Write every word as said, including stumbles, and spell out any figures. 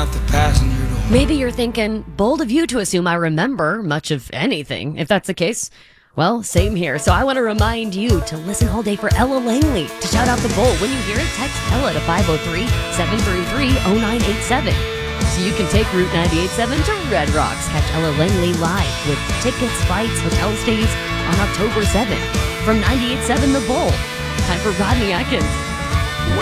out the passenger door. Maybe you're thinking, bold of you to assume I remember much of anything. If that's the case, well, same here. So I want to remind you to listen all day for Ella Langley. To shout out the bowl, when you hear it, text Ella to five oh three, seven three three, oh nine eight seven. So you can take Route ninety-eight point seven to Red Rocks. Catch Ella Langley live with tickets, flights, hotel stays on October seventh. From ninety-eight point seven The Bowl. Time for Rodney Atkins.